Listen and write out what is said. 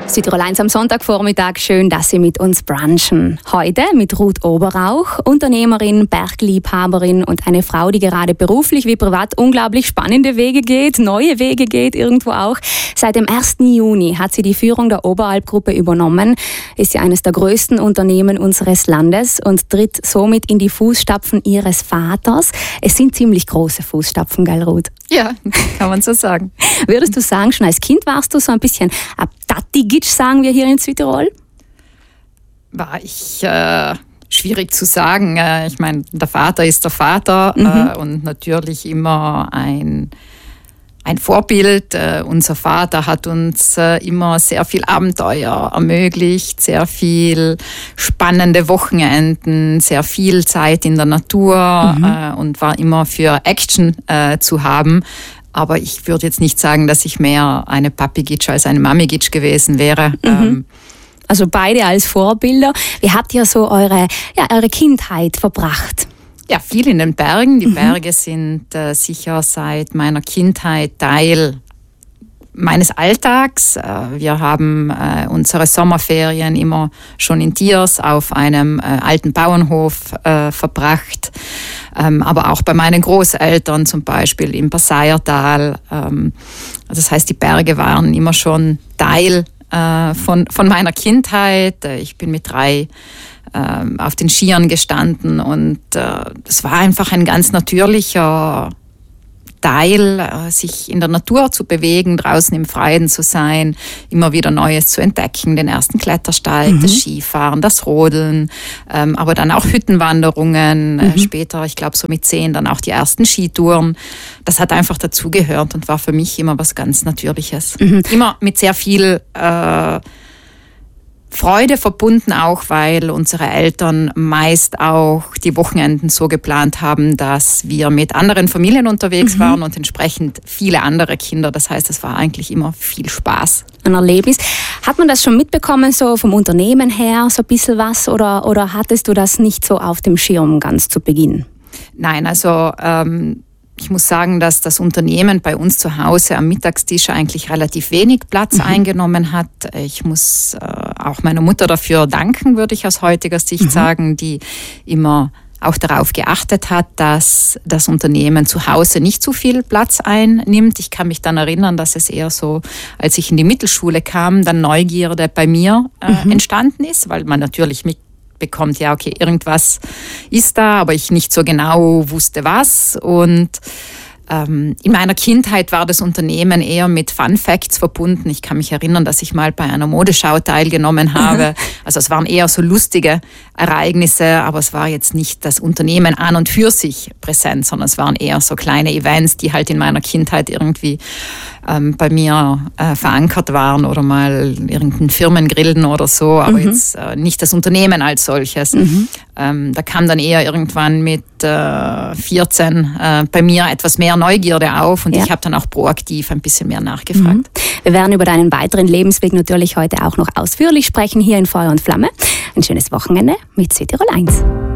Südtirol 1 am Sonntagvormittag. Schön, dass Sie mit uns brunchen. Heute mit Ruth Oberrauch, Unternehmerin, Bergliebhaberin und eine Frau, die gerade beruflich wie privat unglaublich spannende Wege geht, neue Wege geht irgendwo auch. Seit dem 1. Juni hat sie die Führung der Oberalp-Gruppe übernommen, ist sie eines der größten Unternehmen unseres Landes und tritt somit in die Fußstapfen ihres Vaters. Es sind ziemlich große Fußstapfen, gell, Ruth? Ja, kann man so sagen. Würdest du sagen, schon als Kind warst du so ein bisschen ein Tati-Gitsch, sagen wir hier in Südtirol? War ich schwierig zu sagen. Ich meine, der Vater ist der Vater und natürlich immer ein Vorbild. Unser Vater hat uns immer sehr viel Abenteuer ermöglicht, sehr viel spannende Wochenenden, sehr viel Zeit in der Natur und war immer für Action zu haben. Aber ich würde jetzt nicht sagen, dass ich mehr eine Papi-Gitsch als eine Mami-Gitsch gewesen wäre. Also beide als Vorbilder. Wie habt ihr so eure Kindheit verbracht? Ja, viel in den Bergen. Die Berge sind sicher seit meiner Kindheit Teil meines Alltags. Wir haben unsere Sommerferien immer schon in Tiers auf einem alten Bauernhof verbracht. Aber auch bei meinen Großeltern zum Beispiel im Passaiertal. Das heißt, die Berge waren immer schon Teil von meiner Kindheit. Ich bin mit 3 auf den Skiern gestanden und es war einfach ein ganz natürlicher Teil, sich in der Natur zu bewegen, draußen im Freien zu sein, immer wieder Neues zu entdecken, den ersten Klettersteig, das Skifahren, das Rodeln, aber dann auch Hüttenwanderungen, später, ich glaube so mit 10, dann auch die ersten Skitouren. Das hat einfach dazugehört und war für mich immer was ganz Natürliches. Immer mit sehr viel Freude verbunden auch, weil unsere Eltern meist auch die Wochenenden so geplant haben, dass wir mit anderen Familien unterwegs waren und entsprechend viele andere Kinder. Das heißt, es war eigentlich immer viel Spaß. Ein Erlebnis. Hat man das schon mitbekommen, so vom Unternehmen her, so ein bisschen was? Oder hattest du das nicht so auf dem Schirm ganz zu Beginn? Nein, also ich muss sagen, dass das Unternehmen bei uns zu Hause am Mittagstisch eigentlich relativ wenig Platz eingenommen hat. Ich muss auch meiner Mutter dafür danken, würde ich aus heutiger Sicht sagen, die immer auch darauf geachtet hat, dass das Unternehmen zu Hause nicht zu viel Platz einnimmt. Ich kann mich dann erinnern, dass es eher so, als ich in die Mittelschule kam, dann Neugierde bei mir entstanden ist, weil man natürlich mitbekommt, ja, okay, irgendwas ist da, aber ich nicht so genau wusste was. Und in meiner Kindheit war das Unternehmen eher mit Fun Facts verbunden. Ich kann mich erinnern, dass ich mal bei einer Modeschau teilgenommen habe. Also es waren eher so lustige Ereignisse, aber es war jetzt nicht das Unternehmen an und für sich präsent, sondern es waren eher so kleine Events, die halt in meiner Kindheit irgendwie bei mir verankert waren oder mal irgendein Firmengrillen oder so, aber jetzt nicht das Unternehmen als solches. Da kam dann eher irgendwann mit 14 bei mir etwas mehr Neugierde auf und ich habe dann auch proaktiv ein bisschen mehr nachgefragt. Wir werden über deinen weiteren Lebensweg natürlich heute auch noch ausführlich sprechen hier in Feuer und Flamme. Ein schönes Wochenende mit Südtirol 1.